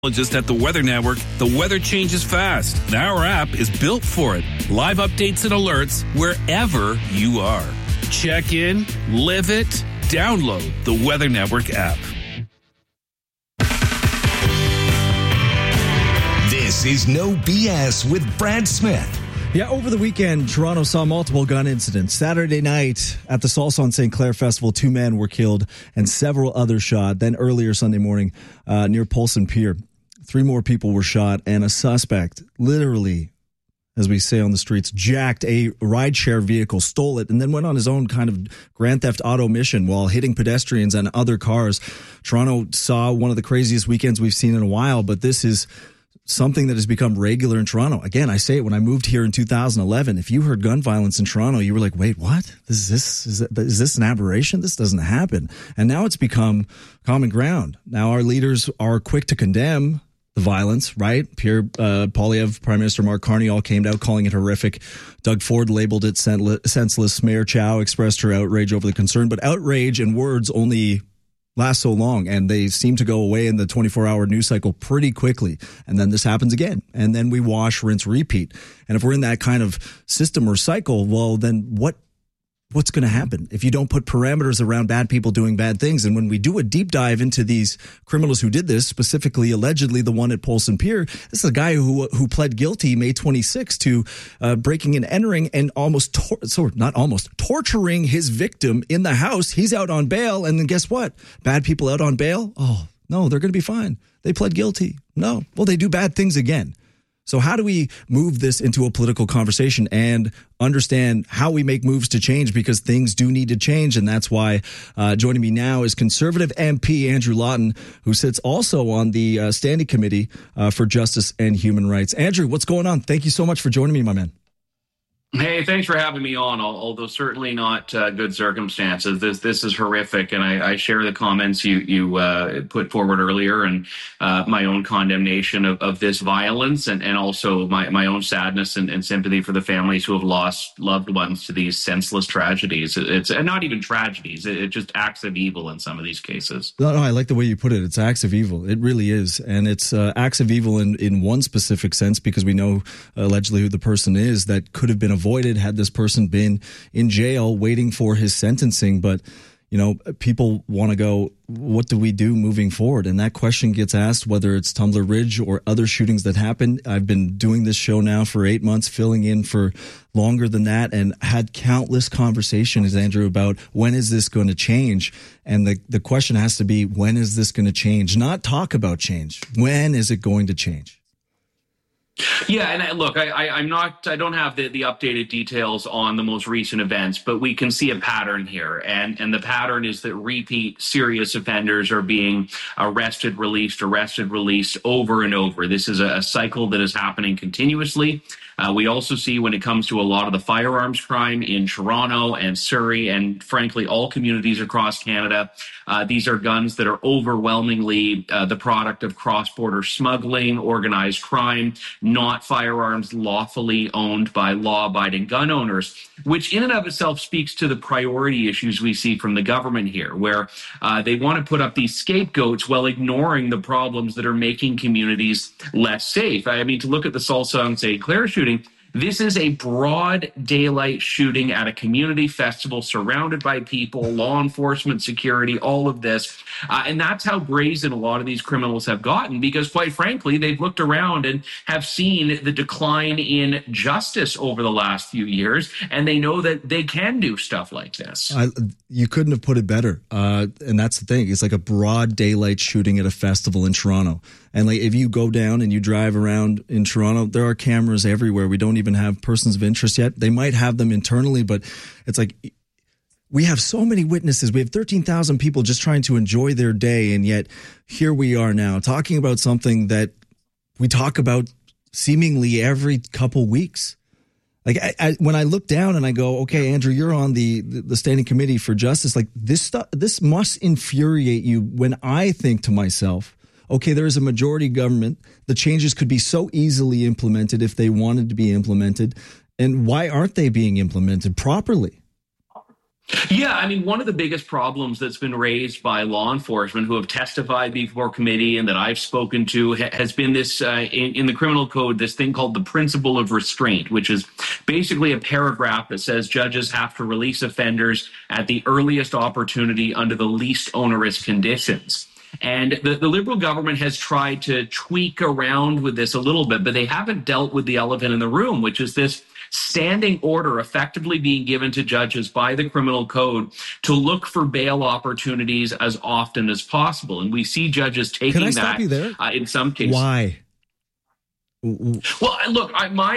Just at the Weather Network, the weather changes fast. And our app is built for it. Live updates and alerts wherever you are. Check in, live it, download the Weather Network app. This is No BS with Brad Smith. Yeah, over the weekend, Toronto saw multiple gun incidents. Saturday night at the Salsa on St. Clair Festival, 2 men were killed and several others shot. Then earlier Sunday morning near Polson Pier, 3 more people were shot, and a suspect literally, as we say on the streets, jacked a rideshare vehicle, stole it, and then went on his own kind of Grand Theft Auto mission while hitting pedestrians and other cars. Toronto saw one of the craziest weekends we've seen in a while, but this is something that has become regular in Toronto. Again, I say it, when I moved here in 2011, if you heard gun violence in Toronto, you were like, wait, what? Is this an aberration? This doesn't happen. And now it's become common ground. Now our leaders are quick to condemn the violence, right? Pierre Poilievre, Prime Minister Mark Carney all came out calling it horrific. Doug Ford labeled it senseless. Mayor Chow expressed her outrage over the concern, but outrage and words only last so long, and they seem to go away in the 24-hour news cycle pretty quickly. And then this happens again. And then we wash, rinse, repeat. And if we're in that kind of system or cycle, well, then what's going to happen if you don't put parameters around bad people doing bad things? And when we do a deep dive into these criminals who did this, specifically, allegedly the one at Polson Pier, this is a guy who pled guilty May 26 to breaking and entering and torturing his victim in the house. He's out on bail. And then guess what? Bad people out on bail? Oh, no, they're going to be fine. They pled guilty. No. Well, they do bad things again. So how do we move this into a political conversation and understand how we make moves to change, because things do need to change? And that's why joining me now is Conservative MP Andrew Lawton, who sits also on the Standing Committee for Justice and Human Rights. Andrew, what's going on? Thank you so much for joining me, my man. Hey, thanks for having me on, although certainly not good circumstances. This is horrific, and I share the comments you put forward earlier, and my own condemnation of this violence, and also my own sadness and sympathy for the families who have lost loved ones to these senseless tragedies. It's not even tragedies, it's just acts of evil in some of these cases. No, I like the way you put it. It's acts of evil. It really is. And it's acts of evil in one specific sense, because we know allegedly who the person is that could have been avoided had this person been in jail waiting for his sentencing. But, you know, people want to go, what do we do moving forward? And that question gets asked, whether it's Tumbler Ridge or other shootings that happened. I've been doing this show now for 8 months, filling in for longer than that, and had countless conversations, Andrew, about when is this going to change? And the question has to be, when is this going to change? Not talk about change. When is it going to change? Yeah, and look, I don't have the updated details on the most recent events, but we can see a pattern here, and the pattern is that repeat serious offenders are being arrested, released over and over. This is a cycle that is happening continuously. We also see, when it comes to a lot of the firearms crime in Toronto and Surrey, and frankly all communities across Canada, these are guns that are overwhelmingly the product of cross-border smuggling, organized crime, not firearms lawfully owned by law-abiding gun owners, which in and of itself speaks to the priority issues we see from the government here, where they want to put up these scapegoats while ignoring the problems that are making communities less safe. I mean, to look at the Salsa on St. Clair shooting, this is a broad daylight shooting at a community festival surrounded by people, law enforcement, security, all of this. And that's how brazen a lot of these criminals have gotten, because quite frankly, they've looked around and have seen the decline in justice over the last few years, and they know that they can do stuff like this. You couldn't have put it better. And that's the thing. It's like a broad daylight shooting at a festival in Toronto. And like, if you go down and you drive around in Toronto, there are cameras everywhere. We don't even have persons of interest yet. They might have them internally, but it's like, we have so many witnesses. We have 13,000 people just trying to enjoy their day. And yet here we are now talking about something that we talk about seemingly every couple weeks. Like when I look down and I go, okay, Andrew, you're on the Standing Committee for Justice. Like this stuff, this must infuriate you when I think to myself, okay, there is a majority government. The changes could be so easily implemented if they wanted to be implemented. And why aren't they being implemented properly? Yeah, I mean, one of the biggest problems that's been raised by law enforcement who have testified before committee and that I've spoken to has been this, in the criminal code, this thing called the principle of restraint, which is basically a paragraph that says judges have to release offenders at the earliest opportunity under the least onerous conditions. And the Liberal government has tried to tweak around with this a little bit, but they haven't dealt with the elephant in the room, which is this standing order effectively being given to judges by the criminal code to look for bail opportunities as often as possible. And we see judges taking that in some cases. Why? Well, look,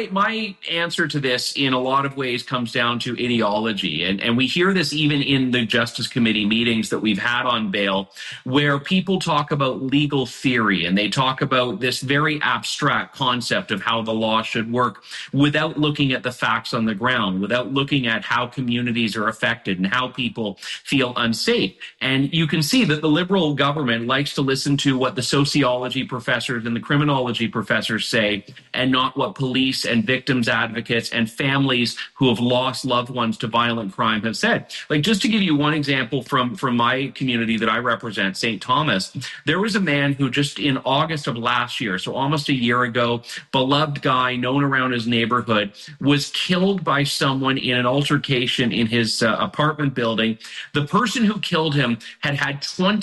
my answer to this in a lot of ways comes down to ideology. And we hear this even in the Justice Committee meetings that we've had on bail, where people talk about legal theory and they talk about this very abstract concept of how the law should work without looking at the facts on the ground, without looking at how communities are affected and how people feel unsafe. And you can see that the Liberal government likes to listen to what the sociology professors and the criminology professors say, and not what police and victims advocates and families who have lost loved ones to violent crime have said. Like, just to give you one example from my community that I represent, St. Thomas, there was a man who just in August of last year, so almost a year ago, beloved guy known around his neighborhood, was killed by someone in an altercation in his apartment building. The person who killed him had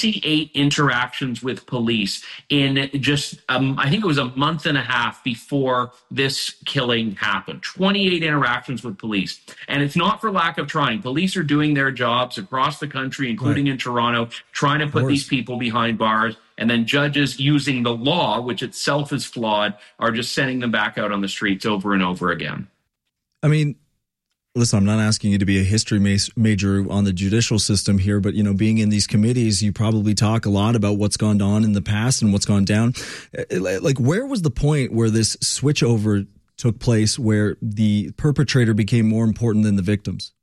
28 interactions with police in just, I think it was a month and a half before this killing happened. 28 interactions with police. And it's not for lack of trying. Police are doing their jobs across the country, including in Toronto, trying to put these people behind bars. And then judges using the law, which itself is flawed, are just sending them back out on the streets over and over again. I mean, listen, I'm not asking you to be a history major on the judicial system here, but, you know, being in these committees, you probably talk a lot about what's gone on in the past and what's gone down. Like, where was the point where this switchover took place, where the perpetrator became more important than the victims?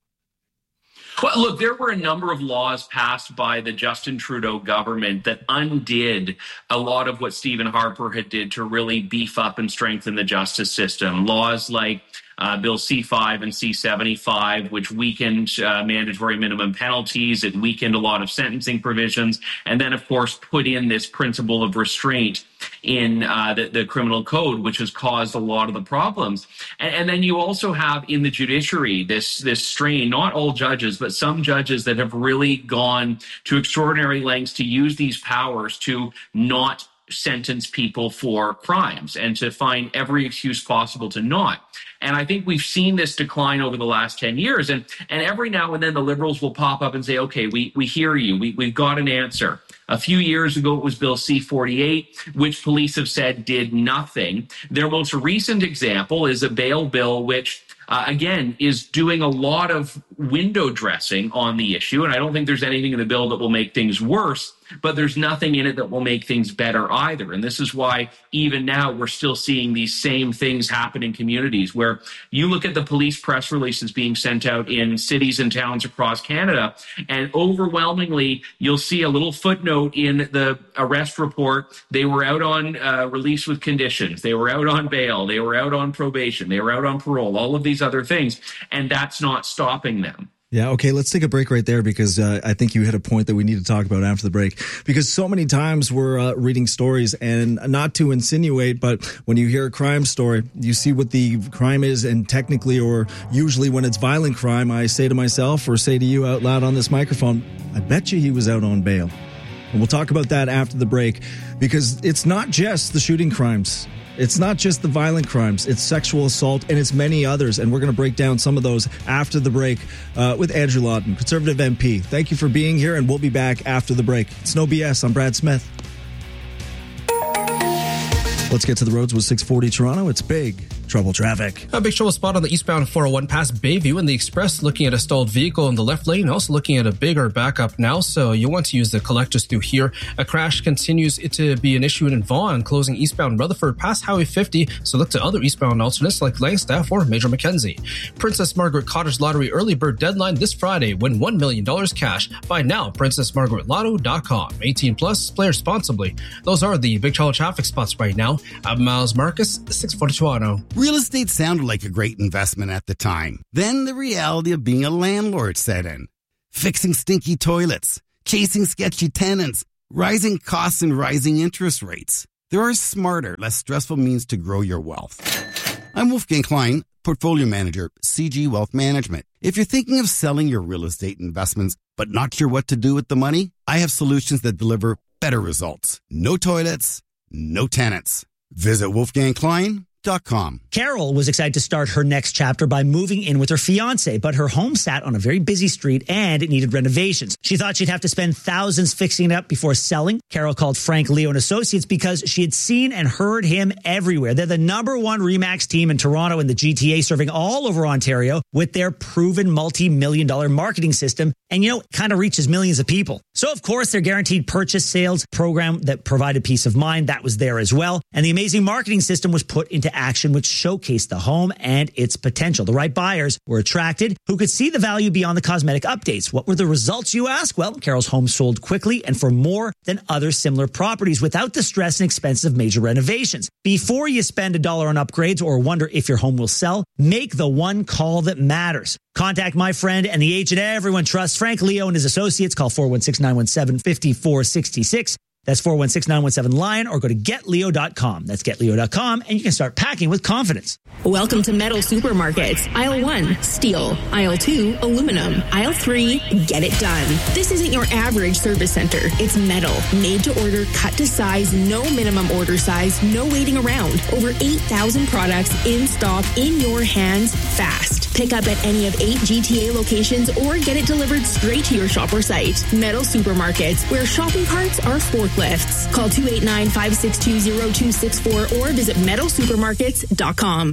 Well, look, there were a number of laws passed by the Justin Trudeau government that undid a lot of what Stephen Harper had did to really beef up and strengthen the justice system. Laws like Bill C-5 and C-75, which weakened mandatory minimum penalties. It weakened a lot of sentencing provisions. And then, of course, put in this principle of restraint in the criminal code, which has caused a lot of the problems. And then you also have in the judiciary this strain, not all judges, but some judges that have really gone to extraordinary lengths to use these powers to not sentence people for crimes and to find every excuse possible to not. And I think we've seen this decline over the last 10 years. And every now and then the Liberals will pop up and say, okay, we hear you. We've got an answer. A few years ago, it was Bill C-48, which police have said did nothing. Their most recent example is a bail bill, which again, is doing a lot of window dressing on the issue. And I don't think there's anything in the bill that will make things worse, but there's nothing in it that will make things better either. And this is why even now we're still seeing these same things happen in communities where you look at the police press releases being sent out in cities and towns across Canada, and overwhelmingly you'll see a little footnote in the arrest report. They were out on release with conditions. They were out on bail. They were out on probation. They were out on parole, all of these other things. And that's not stopping them. Yeah, okay, let's take a break right there because I think you hit a point that we need to talk about after the break. Because so many times we're reading stories, and not to insinuate, but when you hear a crime story, you see what the crime is, and technically or usually when it's violent crime, I say to myself or say to you out loud on this microphone, I bet you he was out on bail. And we'll talk about that after the break because it's not just the shooting crimes. It's not just the violent crimes. It's sexual assault, and it's many others. And we're going to break down some of those after the break with Andrew Lawton, Conservative MP. Thank you for being here, and we'll be back after the break. It's No BS. I'm Brad Smith. Let's get to the roads with 640 Toronto. It's Big Trouble traffic. A big trouble spot on the eastbound 401 past Bayview and the Express, looking at a stalled vehicle in the left lane, also looking at a bigger backup now, so you'll want to use the collectors through here. A crash continues to be an issue in Vaughan, closing eastbound Rutherford past Highway 50, so look to other eastbound alternates like Langstaff or Major Mackenzie. Princess Margaret Cottage Lottery early bird deadline this Friday. Win $1 million cash. Buy now, PrincessMargaretLotto.com. 18 plus, play responsibly. Those are the big trouble traffic spots right now. I'm Miles Marcus, 640 Toronto. Real estate sounded like a great investment at the time. Then the reality of being a landlord set in. fixing stinky toilets, chasing sketchy tenants, rising costs and rising interest rates. There are smarter, less stressful means to grow your wealth. I'm Wolfgang Klein, Portfolio Manager, CG Wealth Management. If you're thinking of selling your real estate investments but not sure what to do with the money, I have solutions that deliver better results. No toilets, no tenants. Visit wolfgangklein.com. Carol was excited to start her next chapter by moving in with her fiance, but her home sat on a very busy street and it needed renovations. She thought she'd have to spend thousands fixing it up before selling. Carol called Frank Leo and Associates because she had seen and heard him everywhere. They're the #1 RE/MAX team in Toronto and the GTA, serving all over Ontario with their proven multi-million-dollar marketing system. And, kind of reaches millions of people. So, of course, their guaranteed purchase sales program that provided peace of mind, that was there as well. And the amazing marketing system was put into action, which showcased the home and its potential. The right buyers were attracted who could see the value beyond the cosmetic updates. What were the results, you ask? Well, Carol's home sold quickly and for more than other similar properties without the stress and expense of major renovations. Before you spend $1 on upgrades or wonder if your home will sell, make the one call that matters. Contact my friend and the agent everyone trusts, Frank Leo and his associates. Call 416-917-5466. That's 416-917-LION, or go to getleo.com. That's getleo.com, and you can start packing with confidence. Welcome to Metal Supermarkets. Aisle 1, steel. Aisle 2, aluminum. Aisle 3, get it done. This isn't your average service center. It's metal, made to order, cut to size, no minimum order size, no waiting around. Over 8,000 products in stock, in your hands, fast. Pick up at any of 8 GTA locations or get it delivered straight to your shop or site. Metal Supermarkets, where shopping carts are forklifts. Call 289-562-0264 or visit metalsupermarkets.com.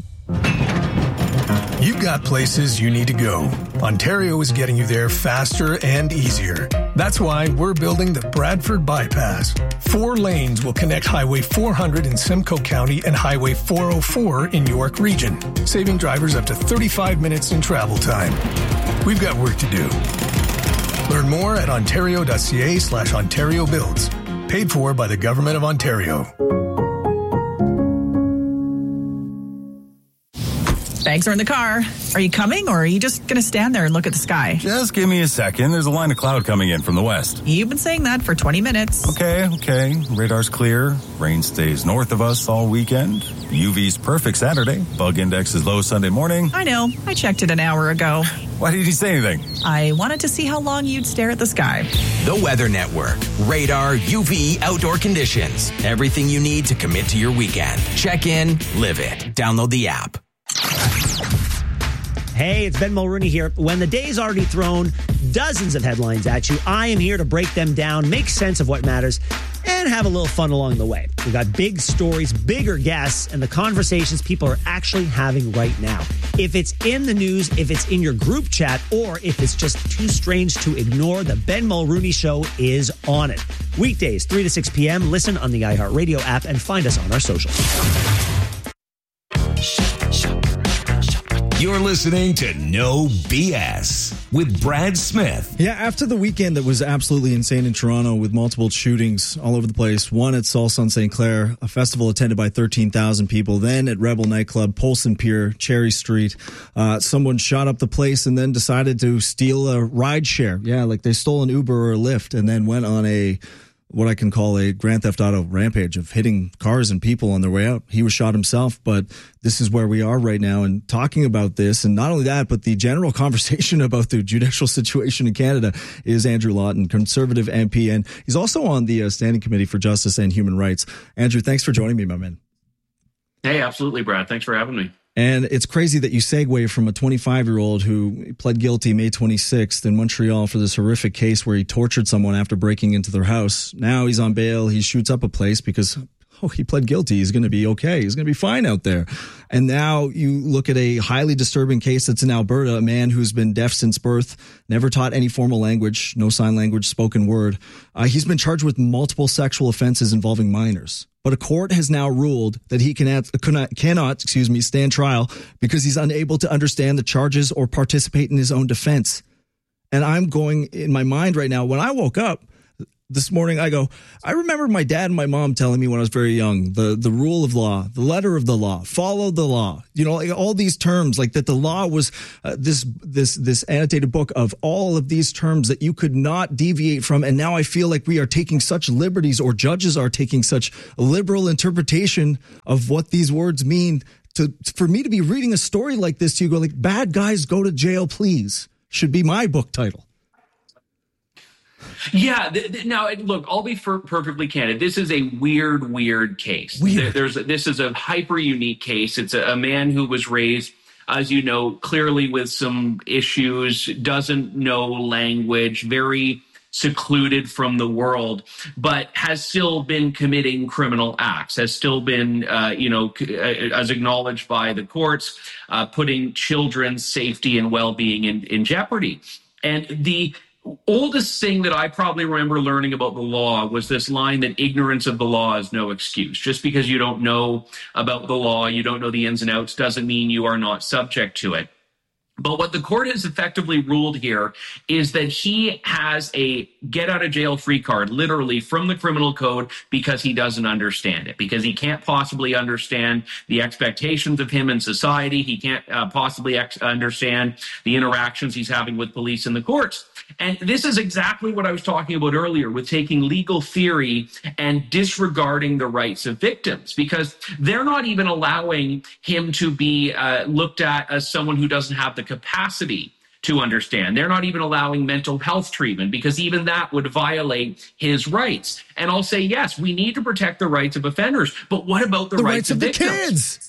You've got places you need to go. Ontario is getting you there faster and easier. That's why we're building the Bradford Bypass. 4 lanes will connect Highway 400 in Simcoe County and Highway 404 in York Region, saving drivers up to 35 minutes in travel time. We've got work to do. Learn more at ontario.ca/Ontario Builds. Paid for by the Government of Ontario. Bags are in the car. Are you coming, or are you just going to stand there and look at the sky? Just give me a second. There's a line of cloud coming in from the west. You've been saying that for 20 minutes. Okay. Radar's clear. Rain stays north of us all weekend. UV's perfect Saturday. Bug index is low Sunday morning. I know. I checked it an hour ago. Why did you say anything? I wanted to see how long you'd stare at the sky. The Weather Network. Radar, UV, outdoor conditions. Everything you need to commit to your weekend. Check in, live it. Download the app. Hey, it's Ben Mulrooney here. When the day's already thrown dozens of headlines at you, I am here to break them down, make sense of what matters, and have a little fun along the way. We've got big stories, bigger guests, and the conversations people are actually having right now. If it's in the news, if it's in your group chat, or if it's just too strange to ignore, the Ben Mulrooney Show is on it. Weekdays, 3 to 6 p.m. Listen on the iHeartRadio app and find us on our socials. You're listening to No BS with Brad Smith. Yeah, after the weekend that was absolutely insane in Toronto with multiple shootings all over the place, one at Salsa on St. Clair, a festival attended by 13,000 people, then at Rebel Nightclub, Polson Pier, Cherry Street, someone shot up the place and then decided to steal a ride share. Yeah, like they stole an Uber or a Lyft and then went on what I can call a Grand Theft Auto rampage of hitting cars and people on their way out. He was shot himself, but this is where we are right now. And talking about this, and not only that, but the general conversation about the judicial situation in Canada is Andrew Lawton, Conservative MP, and he's also on the Standing Committee for Justice and Human Rights. Andrew, thanks for joining me, my man. Hey, absolutely, Brad. Thanks for having me. And it's crazy that you segue from a 25-year-old who pled guilty May 26th in Montreal for this horrific case where he tortured someone after breaking into their house. Now he's on bail. He shoots up a place because, he pled guilty. He's going to be okay. He's going to be fine out there. And now you look at a highly disturbing case that's in Alberta, a man who's been deaf since birth, never taught any formal language, no sign language, spoken word. He's been charged with multiple sexual offenses involving minors. But a court has now ruled that he cannot stand trial because he's unable to understand the charges or participate in his own defense. And I'm going in my mind right now, when I woke up, this morning, I go, I remember my dad and my mom telling me when I was very young, the rule of law, the letter of the law, follow the law, like all these terms, like that the law was this annotated book of all of these terms that you could not deviate from. And now I feel like we are taking such liberties, or judges are taking such liberal interpretation of what these words mean. For me to be reading a story like this, you go like, bad guys go to jail, please, should be my book title. Yeah. Now, look, I'll be perfectly candid. This is a weird case. This is a hyper unique case. It's a man who was raised, as you know, clearly with some issues, doesn't know language, very secluded from the world, but has still been committing criminal acts, has still been, as acknowledged by the courts, putting children's safety and well-being in jeopardy. And the oldest thing that I probably remember learning about the law was this line that ignorance of the law is no excuse. Just because you don't know about the law, you don't know the ins and outs, doesn't mean you are not subject to it. But what the court has effectively ruled here is that he has a get out of jail free card, literally from the criminal code, because he doesn't understand it, because he can't possibly understand the expectations of him in society. He can't possibly understand the interactions he's having with police and the courts. And this is exactly what I was talking about earlier with taking legal theory and disregarding the rights of victims, because they're not even allowing him to be looked at as someone who doesn't have the capacity to understand. They're not even allowing mental health treatment, because even that would violate his rights. And I'll say, yes, we need to protect the rights of offenders, but what about the rights of victims? The kids.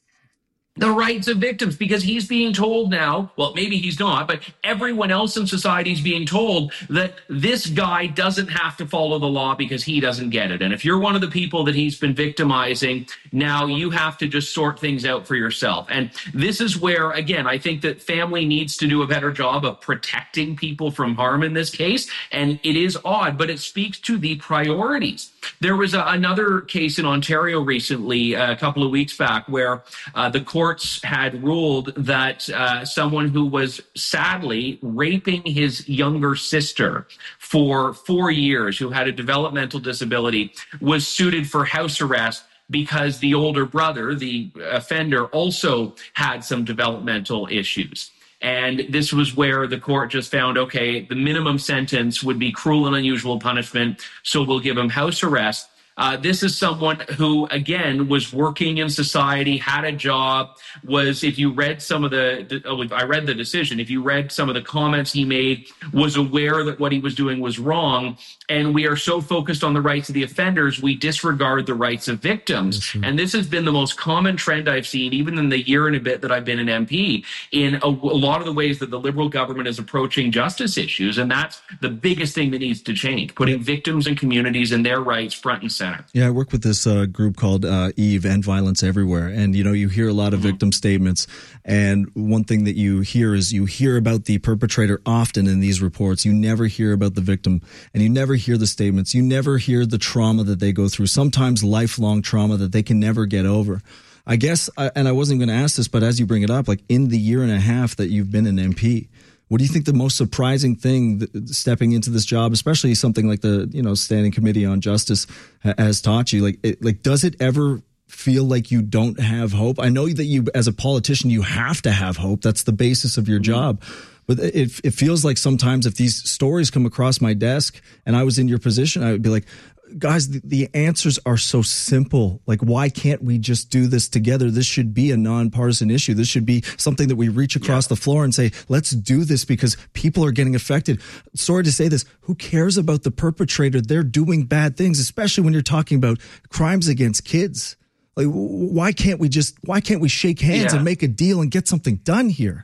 The rights of victims, because he's being told now, well, maybe he's not, but everyone else in society is being told that this guy doesn't have to follow the law because he doesn't get it. And if you're one of the people that he's been victimizing, now you have to just sort things out for yourself. And this is where, again, I think that family needs to do a better job of protecting people from harm in this case. And it is odd, but it speaks to the priorities. There was another case in Ontario recently, a couple of weeks back, where the courts had ruled that someone who was sadly raping his younger sister for 4 years, who had a developmental disability, was suited for house arrest because the older brother, the offender, also had some developmental issues. And this was where the court just found, okay, the minimum sentence would be cruel and unusual punishment, so we'll give him house arrest. This is someone who, again, was working in society, had a job, was, if you read some of I read the decision, if you read some of the comments he made, was aware that what he was doing was wrong. And we are so focused on the rights of the offenders, we disregard the rights of victims. Mm-hmm. And this has been the most common trend I've seen, even in the year and a bit that I've been an MP, in a lot of the ways that the Liberal government is approaching justice issues. And that's the biggest thing that needs to change, putting victims and communities and their rights front and center. Yeah, I work with this group called EVE, End Violence Everywhere. And, you hear a lot of victim statements. And one thing that you hear is you hear about the perpetrator often in these reports. You never hear about the victim, and you never hear the statements. You never hear the trauma that they go through, sometimes lifelong trauma that they can never get over. I guess, and I wasn't going to ask this, but as you bring it up, like in the year and a half that you've been an MP, what do you think the most surprising thing stepping into this job, especially something like the, Standing Committee on Justice has taught you? Like, does it ever feel like you don't have hope? I know that you, as a politician, you have to have hope. That's the basis of your job. But it feels like sometimes if these stories come across my desk and I was in your position, I would be like, guys, the answers are so simple. Like, why can't we just do this together? This should be a nonpartisan issue. This should be something that we reach across the floor and say, let's do this because people are getting affected. Sorry to say this. Who cares about the perpetrator? They're doing bad things, especially when you're talking about crimes against kids. Like, why can't we shake hands and make a deal and get something done here?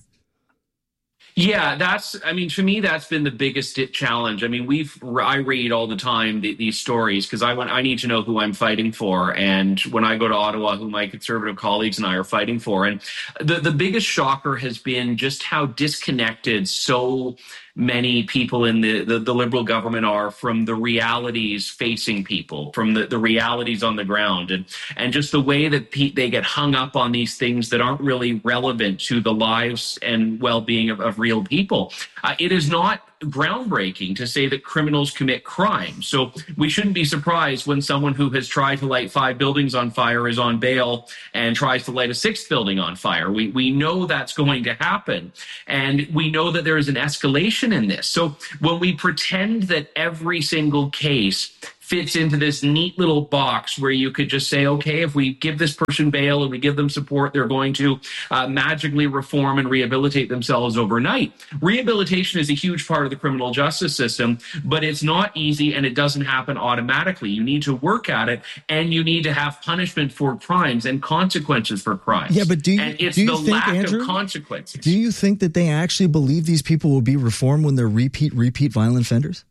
Yeah, to me, that's been the biggest challenge. I mean, I read all the time these stories because I need to know who I'm fighting for. And when I go to Ottawa, who my Conservative colleagues and I are fighting for. And the biggest shocker has been just how disconnected so many people in the Liberal government are from the realities facing people, from the realities on the ground, and just the way that they get hung up on these things that aren't really relevant to the lives and well-being of real people. It is not groundbreaking to say that criminals commit crime. So we shouldn't be surprised when someone who has tried to light 5 buildings on fire is on bail and tries to light a 6th building on fire. We know that's going to happen. And we know that there is an escalation in this. So when we pretend that every single case fits into this neat little box where you could just say, okay, if we give this person bail and we give them support, they're going to magically reform and rehabilitate themselves overnight. Rehabilitation is a huge part of the criminal justice system, but it's not easy and it doesn't happen automatically. You need to work at it, and you need to have punishment for crimes and consequences for crimes. Yeah, but do you think, lack Andrew, of consequences. Do you think that they actually believe these people will be reformed when they're repeat violent offenders?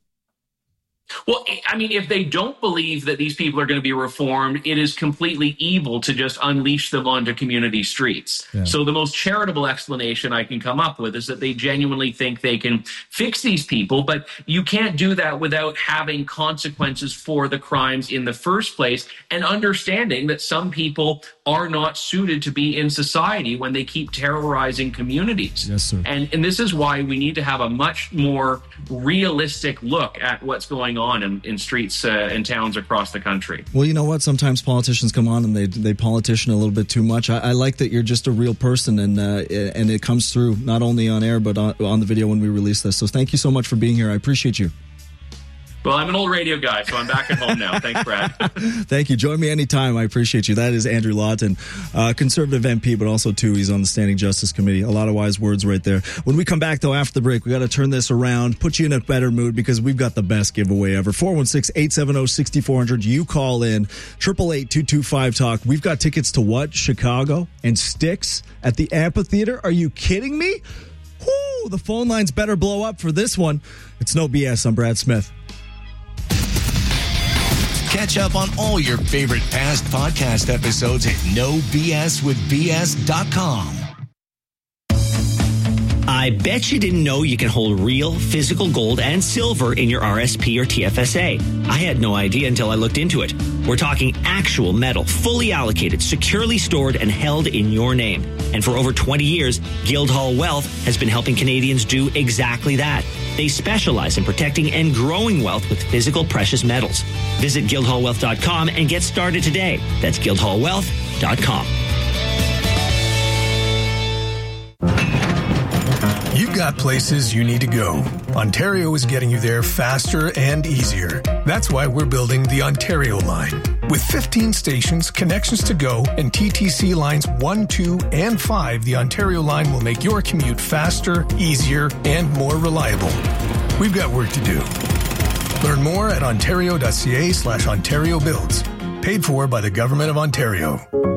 Well, I mean, if they don't believe that these people are going to be reformed, it is completely evil to just unleash them onto community streets. Yeah. So the most charitable explanation I can come up with is that they genuinely think they can fix these people, but you can't do that without having consequences for the crimes in the first place, and understanding that some people are not suited to be in society when they keep terrorizing communities. Yes, sir. And this is why we need to have a much more realistic look at what's going on in streets and towns across the country. Well, you know what? Sometimes politicians come on and they politician a little bit too much. I like that you're just a real person, and it comes through not only on air but on the video when we release this. So thank you so much for being here. I appreciate you. Well, I'm an old radio guy, so I'm back at home now. Thanks, Brad. Thank you. Join me anytime. I appreciate you. That is Andrew Lawton, conservative MP, but also, too, he's on the Standing Justice Committee. A lot of wise words right there. When we come back, though, after the break, we got to turn this around, put you in a better mood, because we've got the best giveaway ever. 416-870-6400. You call in. 888-225-TALK. We've got tickets to what? Chicago and Styx at the amphitheater? Are you kidding me? Whoo, the phone lines better blow up for this one. It's No BS. I'm Brad Smith. Catch up on all your favorite past podcast episodes at NoBSWithBS.com. I bet you didn't know you can hold real physical gold and silver in your RSP or TFSA. I had no idea until I looked into it. We're talking actual metal, fully allocated, securely stored, and held in your name. And for over 20 years, Guildhall Wealth has been helping Canadians do exactly that. They specialize in protecting and growing wealth with physical precious metals. Visit guildhallwealth.com and get started today. That's guildhallwealth.com. You've got places you need to go. Ontario is getting you there faster and easier. That's why we're building the Ontario line. With 15 stations, connections to go, and TTC lines 1, 2, and 5, the Ontario line will make your commute faster, easier, and more reliable. We've got work to do. Learn more at ontario.ca/Ontario Builds. Paid for by the Government of Ontario.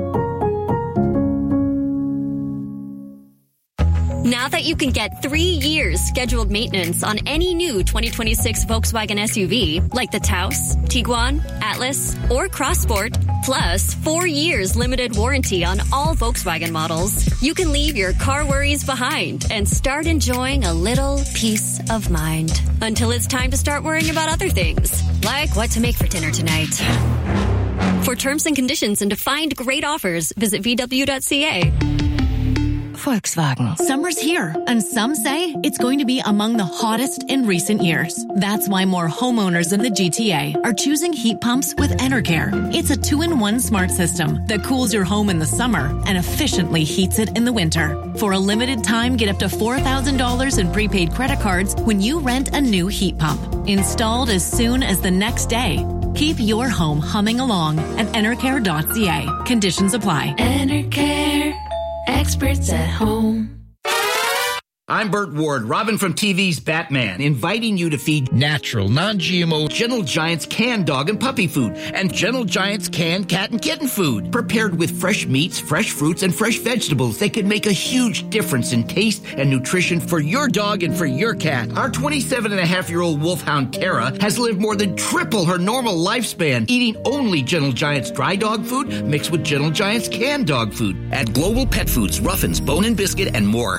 Now that you can get 3 years scheduled maintenance on any new 2026 Volkswagen SUV, like the Taos, Tiguan, Atlas, or Crossport, plus 4 years limited warranty on all Volkswagen models, you can leave your car worries behind and start enjoying a little peace of mind. Until it's time to start worrying about other things, like what to make for dinner tonight. For terms and conditions and to find great offers, visit VW.ca. Volkswagen. Summer's here, and some say it's going to be among the hottest in recent years. That's why more homeowners in the GTA are choosing heat pumps with Enercare. It's a 2-in-1 smart system that cools your home in the summer and efficiently heats it in the winter. For a limited time, get up to $4,000 in prepaid credit cards when you rent a new heat pump. Installed as soon as the next day. Keep your home humming along at Enercare.ca. Conditions apply. Enercare. Experts at home. I'm Burt Ward, Robin from TV's Batman, inviting you to feed natural, non-GMO Gentle Giants canned dog and puppy food and Gentle Giants canned cat and kitten food. Prepared with fresh meats, fresh fruits, and fresh vegetables, they can make a huge difference in taste and nutrition for your dog and for your cat. Our 27-and-a-half-year-old wolfhound Tara has lived more than triple her normal lifespan, eating only Gentle Giants dry dog food mixed with Gentle Giants canned dog food at Global Pet Foods, Ruffins, Bone and Biscuit, and more.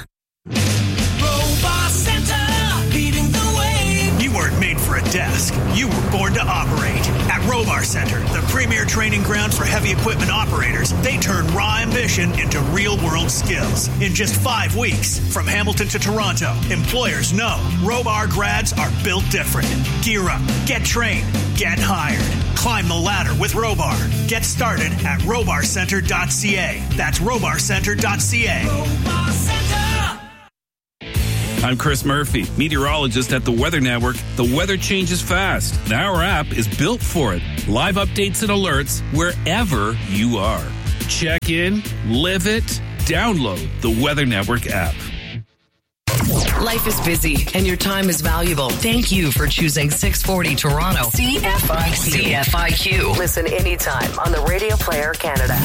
Made for a desk. You were born to operate. At Robar Center, the premier training ground for heavy equipment operators, they turn rhyme ambition into real-world skills. In just 5 weeks, from Hamilton to Toronto, employers know Robar grads are built different. Gear up, get trained, get hired. Climb the ladder with Robar. Get started at robarcenter.ca. That's robarcenter.ca. Robar Center! I'm Chris Murphy, meteorologist at the Weather Network. The weather changes fast, and our app is built for it. Live updates and alerts wherever you are. Check in, live it, download the Weather Network app. Life is busy and your time is valuable. Thank you for choosing 640 Toronto. CFIQ. Listen anytime on the Radio Player Canada.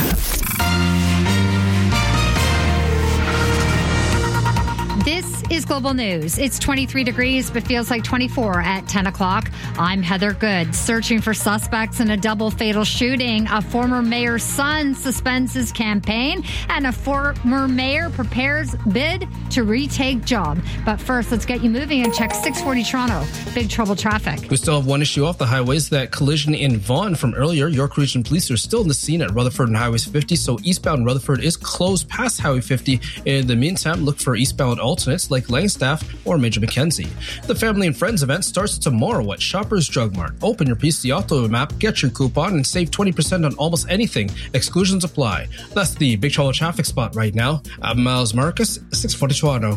This is Global News. It's 23 degrees, but feels like 24 at 10 o'clock. I'm Heather Good. Searching for suspects in a double fatal shooting. A former mayor's son suspends his campaign, and a former mayor prepares bid to retake job. But first, let's get you moving and check 640 Toronto. Big trouble traffic. We still have one issue off the highways. That collision in Vaughan from earlier. York Region Police are still in the scene at Rutherford and Highway 50, so eastbound Rutherford is closed past Highway 50. In the meantime, look for eastbound alternates like Langstaff or Major Mackenzie. The Family and Friends event starts tomorrow at Shoppers Drug Mart. Open your PC Auto map, get your coupon, and save 20% on almost anything. Exclusions apply. That's the Big Trouble traffic spot right now. I'm Miles Marcus, 640 Toronto.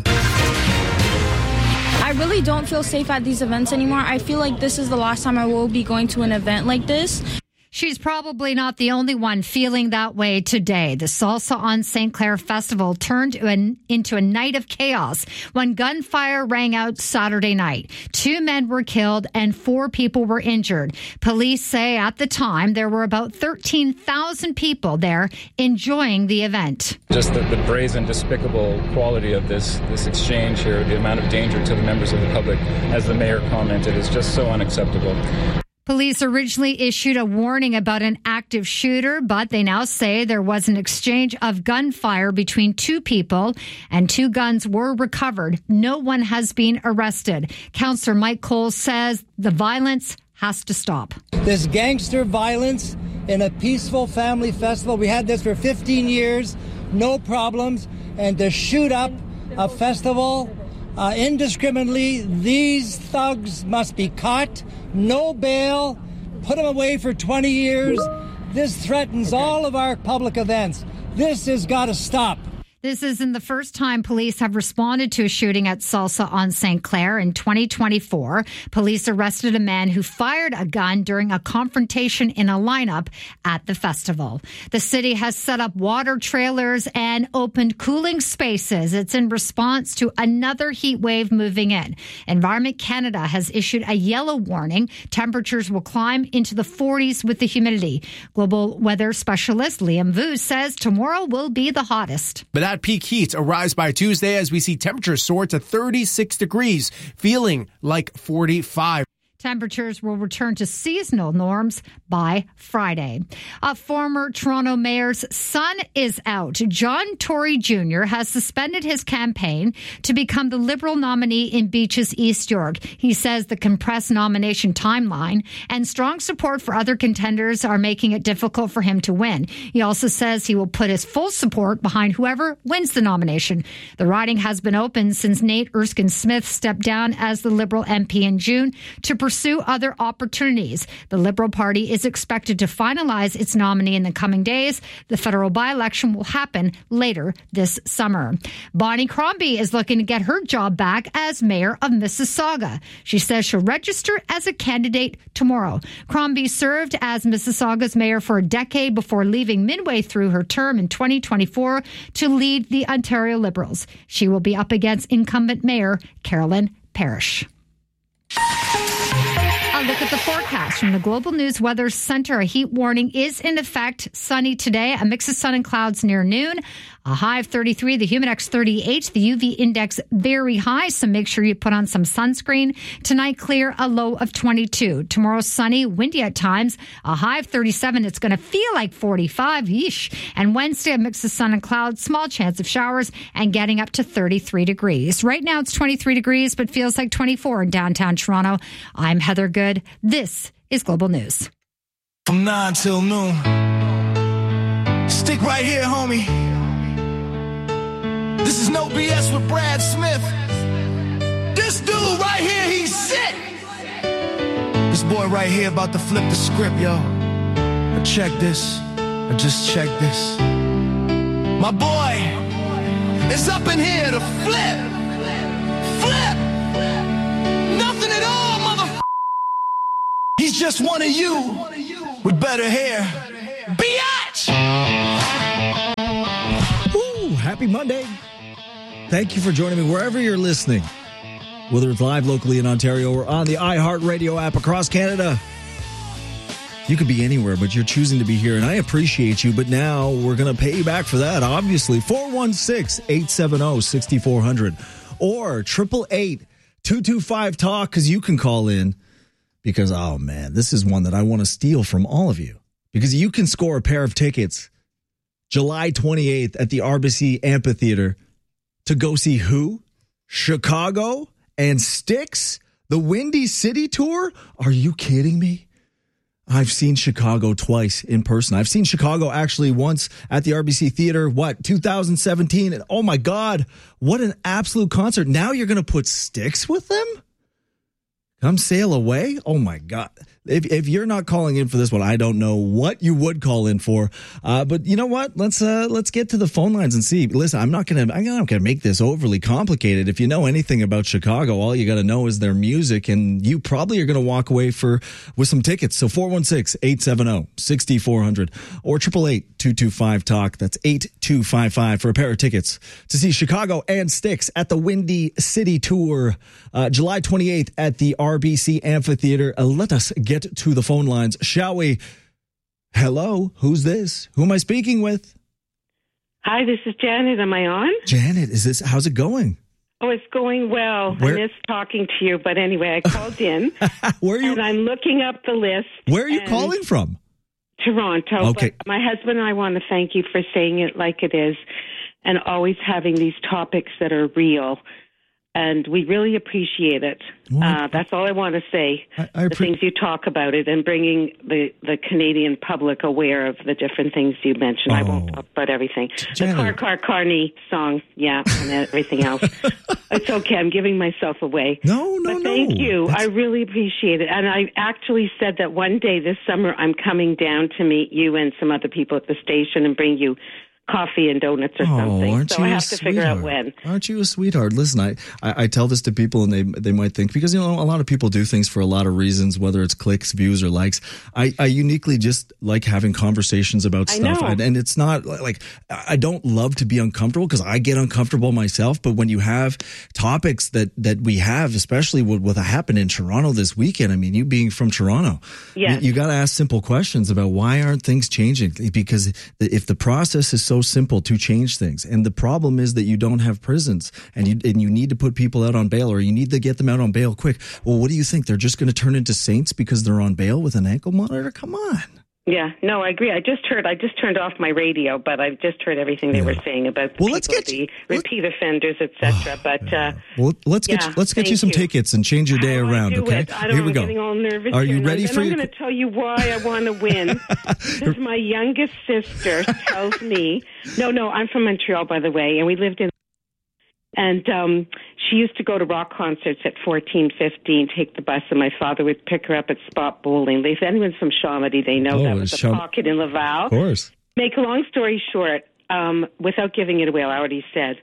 I really don't feel safe at these events anymore. I feel like this is the last time I will be going to an event like this. She's probably not the only one feeling that way today. The Salsa on St. Clair Festival turned into a night of chaos when gunfire rang out Saturday night. 2 men were killed and 4 people were injured. Police say at the time there were about 13,000 people there enjoying the event. Just the brazen, despicable quality of this exchange here, the amount of danger to the members of the public, as the mayor commented, is just so unacceptable. Police originally issued a warning about an active shooter, but they now say there was an exchange of gunfire between 2 people and 2 guns were recovered. No one has been arrested. Councillor Mike Cole says the violence has to stop. This gangster violence in a peaceful family festival, we had this for 15 years, no problems, and to shoot up a festival indiscriminately, these thugs must be caught. No bail, put them away for 20 years. This threatens all of our public events. This has got to stop. This isn't the first time police have responded to a shooting at Salsa on St. Clair. In 2024, police arrested a man who fired a gun during a confrontation in a lineup at the festival. The city has set up water trailers and opened cooling spaces. It's in response to another heat wave moving in. Environment Canada has issued a yellow warning. Temperatures will climb into the 40s with the humidity. Global weather specialist Liam Vu says tomorrow will be the hottest. But that peak heat arrives by Tuesday as we see temperatures soar to 36 degrees, feeling like 45. Temperatures will return to seasonal norms by Friday. A former Toronto mayor's son is out. John Tory Jr. has suspended his campaign to become the Liberal nominee in Beaches East York. He says the compressed nomination timeline and strong support for other contenders are making it difficult for him to win. He also says he will put his full support behind whoever wins the nomination. The riding has been open since Nate Erskine-Smith stepped down as the Liberal MP in June to pursue other opportunities. The Liberal Party is expected to finalize its nominee in the coming days. The federal by-election will happen later this summer. Bonnie Crombie is looking to get her job back as mayor of Mississauga. She says she'll register as a candidate tomorrow. Crombie served as Mississauga's mayor for a decade before leaving midway through her term in 2024 to lead the Ontario Liberals. She will be up against incumbent mayor Carolyn Parrish. A look at the forecast from the Global News Weather Center. A heat warning is in effect. Sunny today, a mix of sun and clouds near noon. A high of 33, the Humidex 38, the UV index very high, so make sure you put on some sunscreen. Tonight, clear, a low of 22. Tomorrow, sunny, windy at times, a high of 37. It's going to feel like 45. Yeesh. And Wednesday, a mix of sun and clouds, small chance of showers, and getting up to 33 degrees. Right now, it's 23 degrees, but feels like 24 in downtown Toronto. I'm Heather Good. This is Global News. From 9 till noon. Stick right here, homie. This is No BS with Brad Smith. This dude right here, he's sick. This boy right here about to flip the script, yo. But check this. I just checked this. My boy is up in here to flip. Flip. Nothing at all, motherfucker. He's just one of you with better hair. Biatch! Ooh, happy Monday. Thank you for joining me wherever you're listening, whether it's live locally in Ontario or on the iHeartRadio app across Canada. You could be anywhere, but you're choosing to be here, and I appreciate you, but now we're going to pay you back for that, obviously. 416-870-6400 or 888-225-TALK, because you can call in. Because, oh man, this is one that I want to steal from all of you. Because you can score a pair of tickets July 28th at the RBC Amphitheater to go see who? Chicago and Styx? The Windy City Tour? Are you kidding me? I've seen Chicago twice in person. I've seen Chicago actually once at the RBC Theater, 2017? And oh my God, what an absolute concert. Now you're going to put Styx with them? Come sail away? Oh my God. If you're not calling in for this one, I don't know what you would call in for. But you know what? Let's get to the phone lines and see. Listen, I'm not gonna make this overly complicated. If you know anything about Chicago, all you got to know is their music, and you probably are going to walk away with some tickets. So 416-870-6400 or 888-225-TALK. That's 8255 for a pair of tickets to see Chicago and Styx at the Windy City Tour, July 28th at the RBC Amphitheater. Let us get to the phone lines, shall we? Hello, who's this? Who am I speaking with? Hi, this is Janet. Am I on? Janet, how's it going? Oh, it's going well. I miss talking to you, but anyway, I called in. Where are you? And I'm looking up the list. Where are you calling from? Toronto. Okay. But my husband and I want to thank you for saying it like it is and always having these topics that are real. And we really appreciate it. That's all I want to say. The things you talk about it and bringing the Canadian public aware of the different things you mentioned. I won't talk about everything. The Carney song, yeah, and everything else. It's okay. I'm giving myself away. No. Thank you. I really appreciate it. And I actually said that one day this summer I'm coming down to meet you and some other people at the station and bring you coffee and donuts or something. So I have to figure out when. Aren't you a sweetheart? Listen, I tell this to people and they might think, because, a lot of people do things for a lot of reasons, whether it's clicks, views, or likes. I uniquely just like having conversations about stuff. And it's not like, I don't love to be uncomfortable because I get uncomfortable myself. But when you have topics that we have, especially with what happened in Toronto this weekend, I mean, you being from Toronto, you got to ask simple questions about why aren't things changing? Because if the process is so simple to change things, and the problem is that you don't have prisons, and you need to put people out on bail, or you need to get them out on bail quick. Well, what do you think? They're just going to turn into saints because they're on bail with an ankle monitor? Come on. Yeah, no, I agree. I just turned off my radio, but I've just heard everything they were saying about the repeat offenders, etc. Let's get you some tickets and change your day around. Okay, here we go. I'm getting all nervous. Are you ready for? I'm going to tell you why I want to win. Because my youngest sister tells me. No, I'm from Montreal, by the way, and we lived in. And she used to go to rock concerts at 14, 15, take the bus, and my father would pick her up at Spot Bowling. If anyone's from Chomedy, they know that was a pocket in Laval. Of course. Make a long story short, without giving it away, I already said,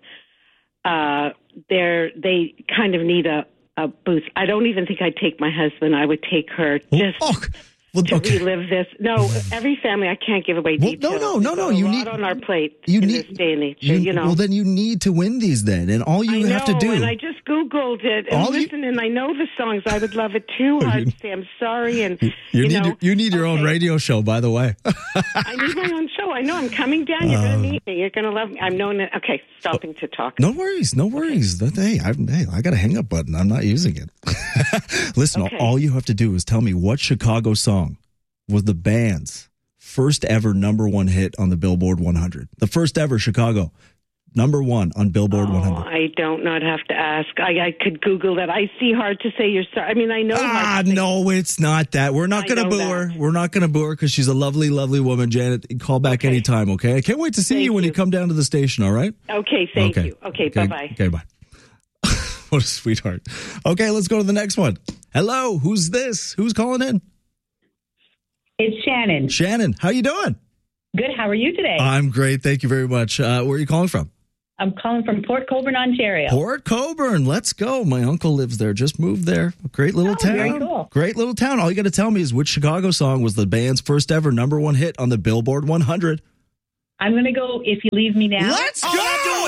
they kind of need a boost. I don't even think I'd take my husband. I would take her just... relive this. No, every family, I can't give away details. No. You need on our plate in this day and age. Well, then you need to win these then, and all you have to do. And I just Googled it and and I know the songs. I would love it too. I'd say I'm sorry, and you need your own radio show. By the way, I need my own show. I know. I'm coming down. You're going to meet me. You're going to love me. I'm known. Okay, stopping to talk. No worries. Okay. I got a hang up button. I'm not using it. Listen, all you have to do is tell me what Chicago song was the band's first ever #1 hit on the Billboard 100. The first ever Chicago Number 1 on Billboard 100. I don't not have to ask. I could Google that. I see Hard to Say You're Sorry. I mean, I know. No, it's not that. We're not going to boo her. We're not going to boo her because she's a lovely, lovely woman, Janet. Call back anytime, okay? I can't wait to see you when you come down to the station, all right? Okay, thank you. Okay, bye-bye. Okay, bye. What a sweetheart. Okay, let's go to the next one. Hello, who's this? Who's calling in? It's Shannon. Shannon, how you doing? Good. How are you today? I'm great. Thank you very much. Where are you calling from? I'm calling from Port Colborne, Ontario. Port Colborne. Let's go. My uncle lives there. Just moved there. A great little town. Very cool. Great little town. All you got to tell me is which Chicago song was the band's first ever number 1 hit on the Billboard 100. I'm going to go If You Leave Me Now. Let's go.